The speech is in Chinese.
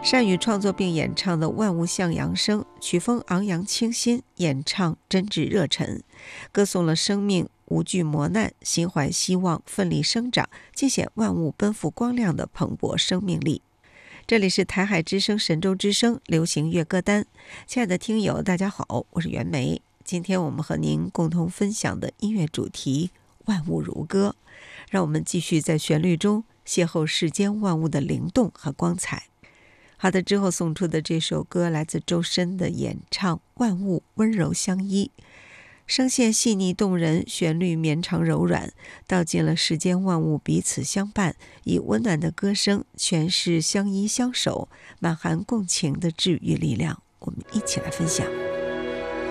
善于创作并演唱的万物向阳声，曲风昂扬清新，演唱真挚热忱，歌颂了生命无惧磨难，心怀希望，奋力生长，尽显万物奔赴光亮的蓬勃生命力。这里是台海之声神州之声流行乐歌单。亲爱的听友大家好，我是袁梅。今天我们和您共同分享的音乐主题万物如歌，让我们继续在旋律中邂逅世间万物的灵动和光彩。好的，之后送出的这首歌来自周深的演唱《万物温柔相依》，声线细腻动人，旋律绵长柔软，道尽了世间万物彼此相伴，以温暖的歌声诠释相依相守、满含共情的治愈力量。我们一起来分享。